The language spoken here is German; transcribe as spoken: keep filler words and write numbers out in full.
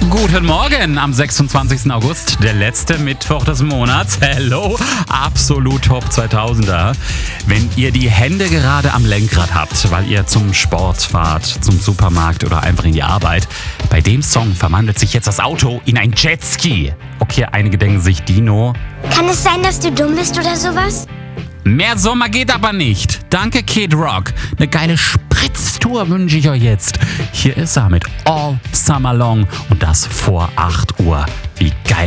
Guten Morgen am sechsundzwanzigsten August, der letzte Mittwoch des Monats. Hello, absolut Top zweitausender. Wenn ihr die Hände gerade am Lenkrad habt, weil ihr zum Sport fahrt, zum Supermarkt oder einfach in die Arbeit, bei dem Song verwandelt sich jetzt das Auto in ein Jetski. Okay, einige denken sich, Dino. Kann es sein, dass du dumm bist oder sowas? Mehr Sommer geht aber nicht. Danke Kid Rock. Eine geile Spritztour wünsche ich euch jetzt. Hier ist er mit All Summer Long und das vor acht Uhr. Wie geil.